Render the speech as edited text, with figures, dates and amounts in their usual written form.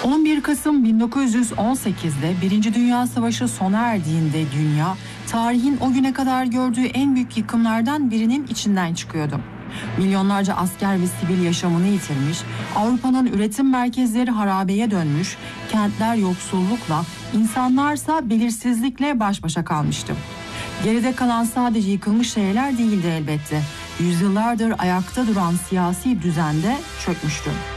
11 Kasım 1918'de Birinci Dünya Savaşı sona erdiğinde dünya, tarihin o güne kadar gördüğü en büyük yıkımlardan birinin içinden çıkıyordu. Milyonlarca asker ve sivil yaşamını yitirmiş, Avrupa'nın üretim merkezleri harabeye dönmüş, kentler yoksullukla, insanlarsa belirsizlikle baş başa kalmıştı. Geride kalan sadece yıkılmış şehirler değildi elbette. Yüzyıllardır ayakta duran siyasi düzen de çökmüştü.